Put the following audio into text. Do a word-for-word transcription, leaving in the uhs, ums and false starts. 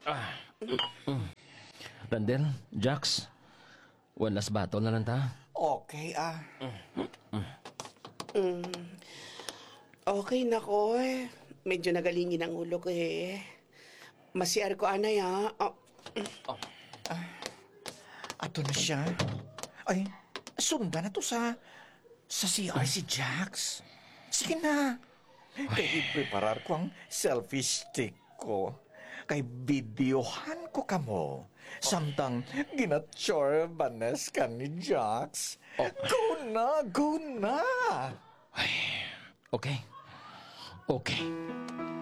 Randel, Jax, one last battle na lang ta. Okay, ah. Okay na ko eh. Medyo nagalingin ang ulo ko eh. Masiyar ko anay ha. Oh, Ato na siya. Ay, sunda na to sa... sa C R si Jax. Sige na. Kaya i-preparar ko ang selfie stick ko. Kay videohan ko kamo. Samtang ginatsorbanes ka ni Jax. Go na, go na. Okay. Okay.